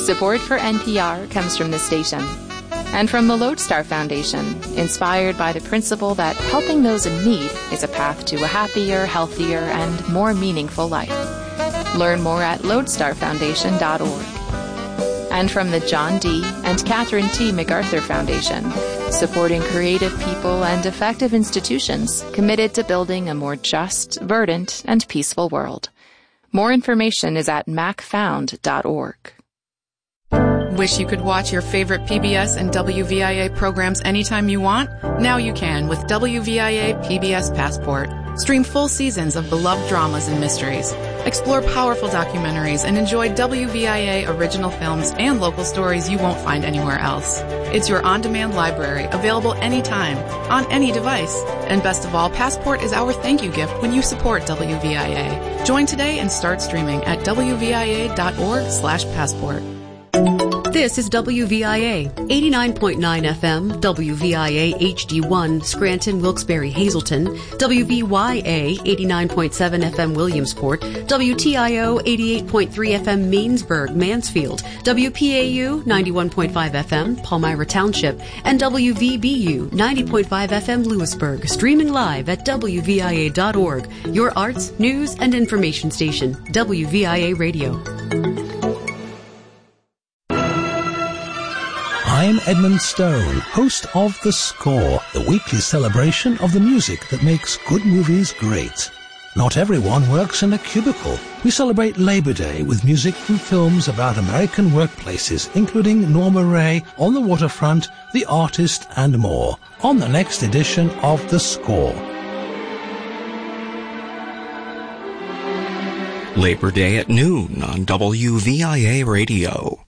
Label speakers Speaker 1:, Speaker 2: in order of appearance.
Speaker 1: Support for NPR comes from the station and from the Lodestar Foundation, inspired by the principle that helping those in need is a path to a happier, healthier, and more meaningful life. Learn more at lodestarfoundation.org. And from the John D. and Catherine T. MacArthur Foundation, supporting creative people and effective institutions committed to building a more just, verdant, and peaceful world. More information is at macfound.org.
Speaker 2: Wish you could watch your favorite PBS and WVIA programs anytime you want? Now you can with WVIA PBS Passport. Stream full seasons of beloved dramas and mysteries. Explore powerful documentaries and enjoy WVIA original films and local stories you won't find anywhere else. It's your on-demand library, available anytime, on any device. And best of all, Passport is our thank you gift when you support WVIA. Join today and start streaming at wvia.org/passport.
Speaker 3: This is WVIA, 89.9 FM, WVIA HD1, Scranton, Wilkes-Barre, Hazleton, WVYA, 89.7 FM, Williamsport, WTIO, 88.3 FM, Mainsburg, Mansfield, WPAU, 91.5 FM, Palmyra Township, and WVBU, 90.5 FM, Lewisburg, streaming live at WVIA.org, your arts, news, and information station, WVIA Radio.
Speaker 4: I'm Edmund Stone, host of The Score, the weekly celebration of the music that makes good movies great. Not everyone works in a cubicle. We celebrate Labor Day with music from films about American workplaces, including Norma Rae, On the Waterfront, The Artist, and more, on the next edition of The Score.
Speaker 5: Labor Day at noon on WVIA Radio.